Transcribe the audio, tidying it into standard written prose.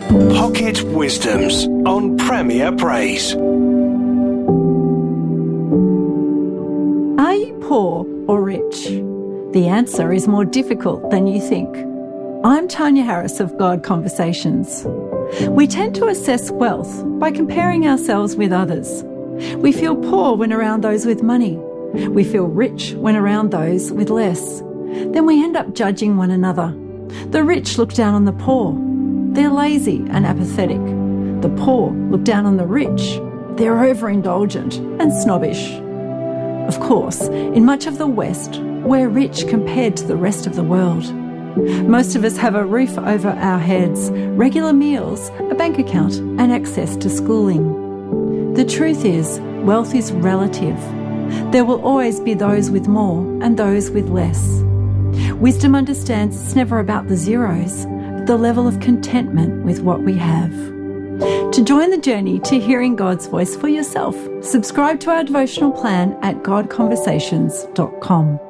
Pocket Wisdoms on Premier Praise. Are you poor or rich? The answer is more difficult than you think. I'm Tanya Harris of God Conversations. We tend to assess wealth by comparing ourselves with others. We feel poor when around those with money. We feel rich when around those with less. Then we end up judging one another. The rich look down on the poor. They're lazy and apathetic. The poor look down on the rich. They're overindulgent and snobbish. Of course, in much of the West, we're rich compared to the rest of the world. Most of us have a roof over our heads, regular meals, a bank account, and access to schooling. The truth is, wealth is relative. There will always be those with more and those with less. Wisdom understands it's never about the zeros, but the level of contentment with what we have. To join the journey to hearing God's voice for yourself, subscribe to our devotional plan at godconversations.com.